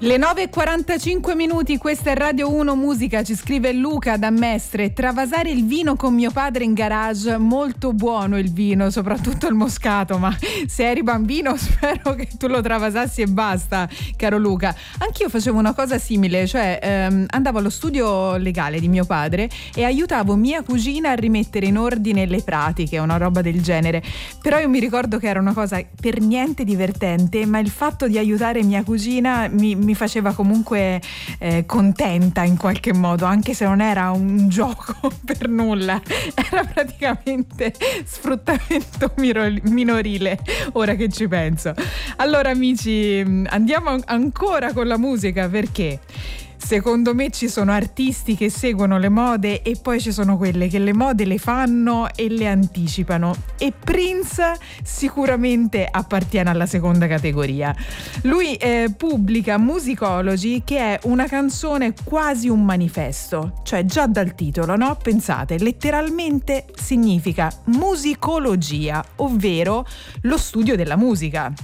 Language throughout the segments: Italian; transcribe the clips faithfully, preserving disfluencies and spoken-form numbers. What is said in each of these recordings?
Le nove e quarantacinque minuti, questa è Radio uno Musica, ci scrive Luca da Mestre. Travasare il vino con mio padre in garage, molto buono il vino, soprattutto il moscato, ma se eri bambino spero che tu lo travasassi e basta, caro Luca. Anch'io facevo una cosa simile, cioè ehm, andavo allo studio legale di mio padre e aiutavo mia cugina a rimettere in ordine le pratiche, una roba del genere. Però io mi ricordo che era una cosa per niente divertente, ma il fatto di aiutare mia cugina mi, mi faceva comunque eh, contenta in qualche modo, anche se non era un gioco per nulla, era praticamente sfruttamento minorile, ora che ci penso. Allora amici, andiamo ancora con la musica, perché secondo me ci sono artisti che seguono le mode e poi ci sono quelle che le mode le fanno e le anticipano, e Prince sicuramente appartiene alla seconda categoria. Lui eh, pubblica Musicology, che è una canzone quasi un manifesto, cioè già dal titolo, no? Pensate, letteralmente significa musicologia, ovvero lo studio della musica.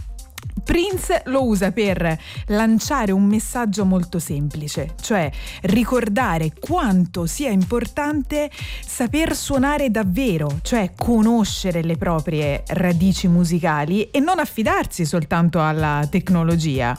Prince lo usa per lanciare un messaggio molto semplice, cioè ricordare quanto sia importante saper suonare davvero, cioè conoscere le proprie radici musicali e non affidarsi soltanto alla tecnologia.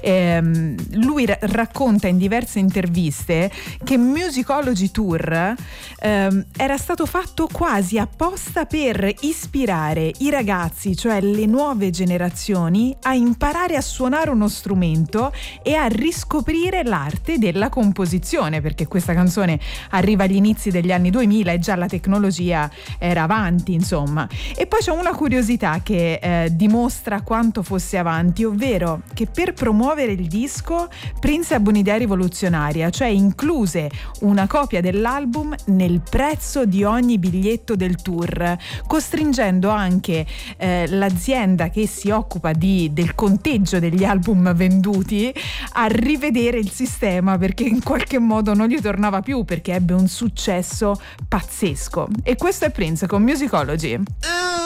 Ehm, lui ra- racconta in diverse interviste che Musicology Tour ehm, era stato fatto quasi apposta per ispirare i ragazzi, cioè le nuove generazioni, a imparare a suonare uno strumento e a riscoprire l'arte della composizione, perché questa canzone arriva agli inizi degli anni duemila e già la tecnologia era avanti, insomma. E poi c'è una curiosità che eh, dimostra quanto fosse avanti, ovvero che per promuovere il disco Prince ebbe un'idea rivoluzionaria, cioè incluse una copia dell'album nel prezzo di ogni biglietto del tour, costringendo anche eh, l'azienda che si occupa di del conteggio degli album venduti a rivedere il sistema, perché in qualche modo non gli tornava più, perché ebbe un successo pazzesco. E questo è Prince con Musicology.